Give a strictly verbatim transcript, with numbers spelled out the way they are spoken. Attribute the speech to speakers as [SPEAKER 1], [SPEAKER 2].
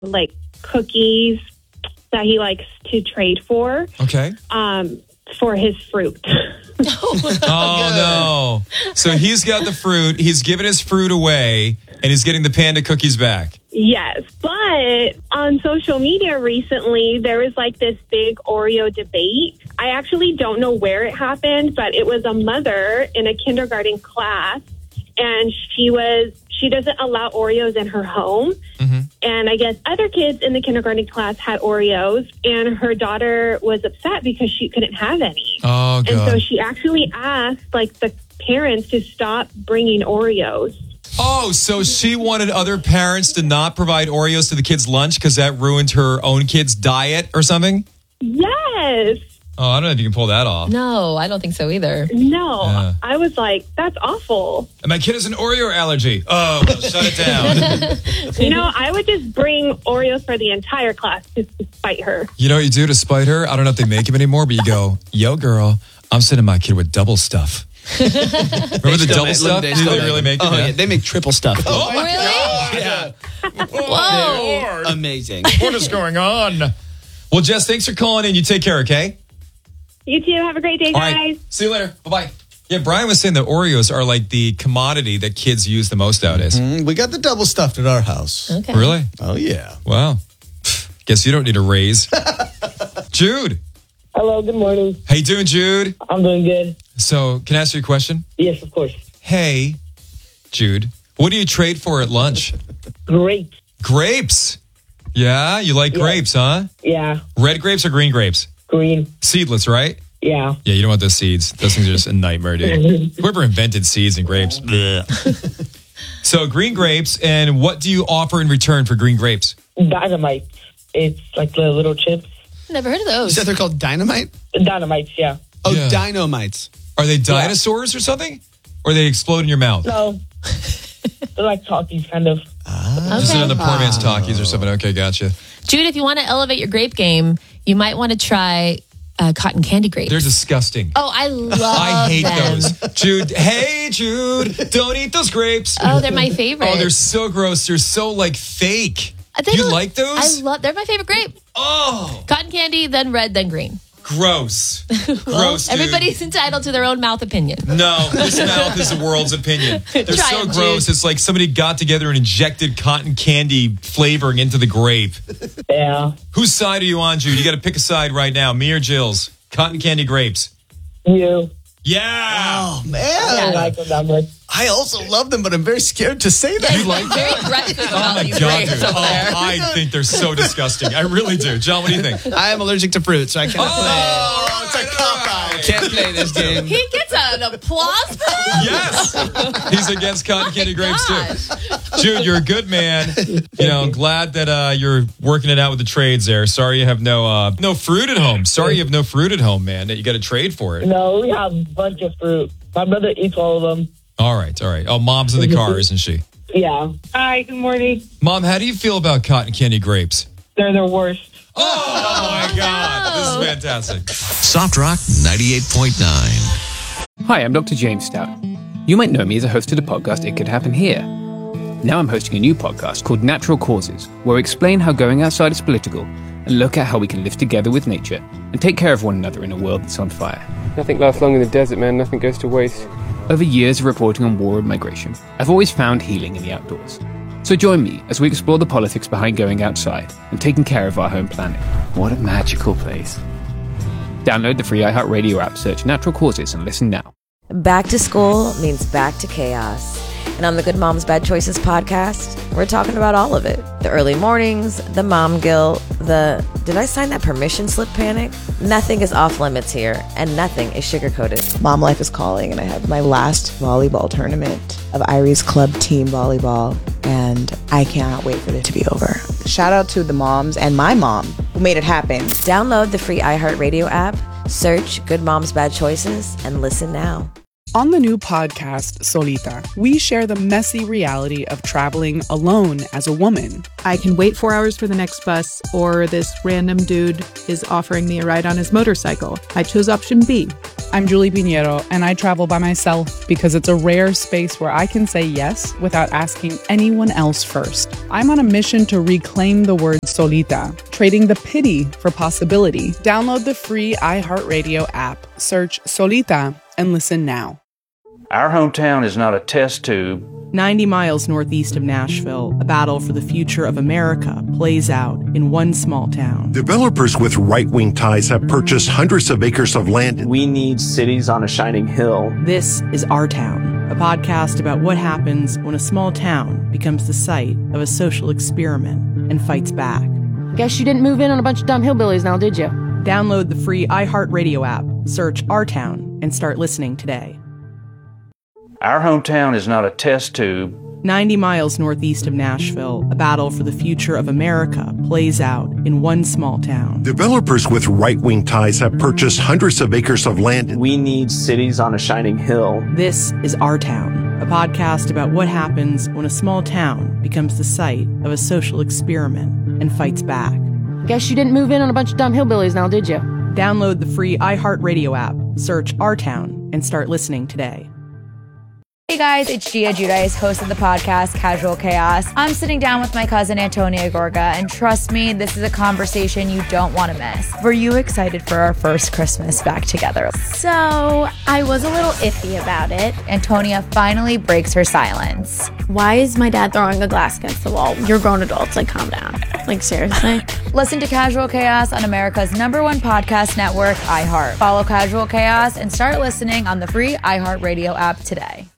[SPEAKER 1] like cookies that he likes to trade for.
[SPEAKER 2] Okay.
[SPEAKER 1] Um, for his fruit.
[SPEAKER 2] Oh, no. So he's got the fruit. He's giving his fruit away, and he's getting the panda cookies back.
[SPEAKER 1] Yes. But on social media recently, there was like this big Oreo debate. I actually don't know where it happened, but it was a mother in a kindergarten class, and she was she doesn't allow Oreos in her home.
[SPEAKER 2] Mm-hmm.
[SPEAKER 1] And I guess other kids in the kindergarten class had Oreos, and her daughter was upset because she couldn't have any.
[SPEAKER 2] Oh, God.
[SPEAKER 1] And so she actually asked like the parents to stop bringing Oreos.
[SPEAKER 2] Oh, so she wanted other parents to not provide Oreos to the kids' lunch because that ruined her own kid's diet or something?
[SPEAKER 1] Yes.
[SPEAKER 2] Oh, I don't know if you can pull that off.
[SPEAKER 3] No, I don't think so either.
[SPEAKER 1] No.
[SPEAKER 2] Yeah.
[SPEAKER 1] I was like, that's awful.
[SPEAKER 2] And my kid has an Oreo allergy. Oh, well, shut it down.
[SPEAKER 1] You know, I would just bring Oreos for the entire class just to spite her.
[SPEAKER 2] You know what you do to spite her? I don't know if they make them anymore, but you go, yo, girl, I'm sending my kid with double stuff. Remember the double
[SPEAKER 4] make-
[SPEAKER 2] stuff?
[SPEAKER 4] they
[SPEAKER 2] Do
[SPEAKER 4] still
[SPEAKER 2] they
[SPEAKER 4] make
[SPEAKER 2] really make
[SPEAKER 4] Oh,
[SPEAKER 2] it?
[SPEAKER 4] yeah, they make triple stuff.
[SPEAKER 2] Oh, my
[SPEAKER 3] Really?
[SPEAKER 2] God.
[SPEAKER 4] Yeah.
[SPEAKER 3] Whoa.
[SPEAKER 4] Amazing.
[SPEAKER 2] What is going on? Well, Jess, thanks for calling in. You take care, okay?
[SPEAKER 1] You too. Have a great day,
[SPEAKER 2] All
[SPEAKER 1] guys.
[SPEAKER 2] right. See you later. Bye-bye. Yeah, Brian was saying that Oreos are like the commodity that kids use the most nowadays.
[SPEAKER 5] Mm, we got the double stuffed at our house.
[SPEAKER 3] Okay.
[SPEAKER 2] Really?
[SPEAKER 5] Oh, yeah.
[SPEAKER 2] Wow. Guess you don't need a raise. Jude.
[SPEAKER 6] Hello, good morning.
[SPEAKER 2] How you doing, Jude?
[SPEAKER 6] I'm doing good.
[SPEAKER 2] So, can I ask you a question?
[SPEAKER 6] Yes, of course.
[SPEAKER 2] Hey, Jude, what do you trade for at lunch?
[SPEAKER 6] Great.
[SPEAKER 2] Grapes. Yeah, you like
[SPEAKER 6] Yeah.
[SPEAKER 2] grapes, huh?
[SPEAKER 6] Yeah.
[SPEAKER 2] Red grapes or green grapes?
[SPEAKER 6] Green.
[SPEAKER 2] Seedless, right?
[SPEAKER 6] Yeah.
[SPEAKER 2] Yeah, you don't want those seeds. Those things are just a nightmare, dude. Whoever invented seeds and grapes. So, green grapes, and what do you offer in return for green grapes?
[SPEAKER 6] Dynamite. It's like the little chips.
[SPEAKER 3] Never heard of
[SPEAKER 4] You
[SPEAKER 3] those.
[SPEAKER 4] said they're called dynamite?
[SPEAKER 6] Dynamites, yeah.
[SPEAKER 4] Oh,
[SPEAKER 2] Yeah.
[SPEAKER 4] dynamites.
[SPEAKER 2] Are they dinosaurs or something? Or they explode in your mouth?
[SPEAKER 6] No. They're like talkies, kind of.
[SPEAKER 2] Just
[SPEAKER 3] Okay.
[SPEAKER 2] on the poor man's Takis or something. Okay, gotcha.
[SPEAKER 3] Jude, if you want to elevate your grape game, you might want to try uh, cotton candy grapes.
[SPEAKER 2] They're disgusting.
[SPEAKER 3] oh, I love
[SPEAKER 2] I hate
[SPEAKER 3] them.
[SPEAKER 2] those. Jude, hey, Jude, don't eat those grapes.
[SPEAKER 3] Oh, they're my favorite.
[SPEAKER 2] Oh, they're so gross. They're so, like, fake.
[SPEAKER 3] Uh, they
[SPEAKER 2] You
[SPEAKER 3] don't-
[SPEAKER 2] like those?
[SPEAKER 3] I love. They're my favorite grape.
[SPEAKER 2] Oh,
[SPEAKER 3] Cotton candy, then red, then green.
[SPEAKER 2] gross. Gross, dude.
[SPEAKER 3] Everybody's entitled to their own mouth opinion.
[SPEAKER 2] No, this mouth is the world's opinion. They're
[SPEAKER 3] Try
[SPEAKER 2] so
[SPEAKER 3] 'em,
[SPEAKER 2] gross.
[SPEAKER 3] Jude.
[SPEAKER 2] It's like somebody got together and injected cotton candy flavoring into the grape.
[SPEAKER 6] Yeah.
[SPEAKER 2] Whose side are you on, Jude? You got to pick a side right now. Me or Jill's? Cotton candy grapes.
[SPEAKER 6] You.
[SPEAKER 2] Yeah.
[SPEAKER 5] Oh, man.
[SPEAKER 6] I don't like them that much.
[SPEAKER 5] I also love them, but I'm very scared to say that.
[SPEAKER 2] You like
[SPEAKER 3] Very
[SPEAKER 2] that?
[SPEAKER 3] aggressive
[SPEAKER 2] Oh
[SPEAKER 3] about
[SPEAKER 2] my
[SPEAKER 3] these
[SPEAKER 2] God,
[SPEAKER 3] grapes
[SPEAKER 2] dude.
[SPEAKER 3] over there.
[SPEAKER 2] Oh, I think they're so disgusting. I really do. John, what do you think?
[SPEAKER 4] I am allergic to fruit, so I cannot
[SPEAKER 2] Oh,
[SPEAKER 5] it's a cop out.
[SPEAKER 4] play. Can't play this game.
[SPEAKER 3] He gets an applause for that?
[SPEAKER 2] Yes. He's against cotton candy grapes,
[SPEAKER 3] Gosh.
[SPEAKER 2] too. Jude, you're a good man. You know, I'm glad that uh, you're working it out with the trades there. Sorry you have no uh, no fruit at home. Sorry you have no fruit at home, man, that you got to trade for it.
[SPEAKER 6] No, we have a bunch of fruit. My brother eats all of them.
[SPEAKER 2] All right, all right. Oh, Mom's in the car, isn't she?
[SPEAKER 6] Yeah. Hi, good morning.
[SPEAKER 2] Mom, how do you feel about cotton candy grapes?
[SPEAKER 6] They're the worst.
[SPEAKER 2] Oh, my God. This is fantastic.
[SPEAKER 7] Soft Rock ninety-eight point nine.
[SPEAKER 8] Hi, I'm Doctor James Stout. You might know me as a host of the podcast It Could Happen Here. Now I'm hosting a new podcast called Natural Causes, where I explain how going outside is political and look at how we can live together with nature and take care of one another in a world that's on fire.
[SPEAKER 9] Nothing lasts long in the desert, man. Nothing goes to waste.
[SPEAKER 8] Over years of reporting on war and migration, I've always found healing in the outdoors. So join me as we explore the politics behind going outside and taking care of our home planet. What a magical place. Download the free iHeartRadio app, search Natural Causes, and listen now.
[SPEAKER 10] Back to school means back to chaos. And on the Good Moms Bad Choices podcast, we're talking about all of it. The early mornings, the mom guilt, the did I sign that permission slip panic? Nothing is off limits here, and nothing is sugar-coated.
[SPEAKER 11] Mom life is calling, and I have my last volleyball tournament of Irie's Club Team Volleyball, and I cannot wait for it to be over. Shout out to the moms and my mom who made it happen.
[SPEAKER 10] Download the free iHeartRadio app, search Good Moms Bad Choices, and listen now.
[SPEAKER 12] On the new podcast, Solita, we share the messy reality of traveling alone as a woman.
[SPEAKER 13] I can wait four hours for the next bus, or this random dude is offering me a ride on his motorcycle. I chose option B.
[SPEAKER 12] I'm Julie Pinheiro, and I travel by myself because it's a rare space where I can say yes without asking anyone else first. I'm on a mission to reclaim the word solita, trading the pity for possibility. Download the free iHeartRadio app, search Solita, and listen now.
[SPEAKER 14] Our hometown is not a test tube.
[SPEAKER 15] ninety miles northeast of Nashville, a battle for the future of America plays out in one small town.
[SPEAKER 16] Developers with right-wing ties have purchased hundreds of acres of land.
[SPEAKER 17] We need cities on a shining hill.
[SPEAKER 15] This is Our Town, a podcast about what happens when a small town becomes the site of a social experiment and fights back.
[SPEAKER 18] Guess you didn't move in on a bunch of dumb hillbillies now, did you?
[SPEAKER 15] Download the free iHeartRadio app, search Our Town, and start listening today.
[SPEAKER 14] Our hometown is not a test tube.
[SPEAKER 15] ninety miles northeast of Nashville, a battle for the future of America plays out in one small town.
[SPEAKER 16] Developers with right-wing ties have purchased hundreds of acres of land.
[SPEAKER 17] We need cities on a shining hill.
[SPEAKER 15] This is Our Town, a podcast about what happens when a small town becomes the site of a social experiment and fights back.
[SPEAKER 18] Guess you didn't move in on a bunch of dumb hillbillies now, did you?
[SPEAKER 15] Download the free iHeartRadio app, search Our Town, and start listening today.
[SPEAKER 19] Hey guys, it's Gia Giudice, host of the podcast Casual Chaos. I'm sitting down with my cousin Antonia Gorga, and trust me, this is a conversation you don't want to miss. Were you excited for our first Christmas back together?
[SPEAKER 20] So, I was a little iffy about it.
[SPEAKER 19] Antonia finally breaks her silence.
[SPEAKER 20] Why is my dad throwing a glass against the wall? You're grown adults, like calm down. Like seriously?
[SPEAKER 19] Listen to Casual Chaos on America's number one podcast network, iHeart. Follow Casual Chaos and start listening on the free iHeartRadio app today.